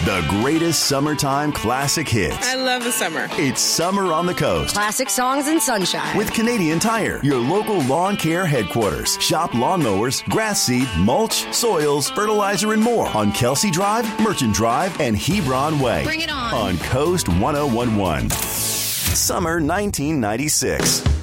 The greatest summertime classic hits. I love the summer. It's Summer on the Coast. Classic songs and sunshine. With Canadian Tire, your local lawn care headquarters. Shop lawnmowers, grass seed, mulch, soils, fertilizer, and more on Kelsey Drive, Merchant Drive, and Hebron Way. Bring it on. On Coast 1011. Summer 1996.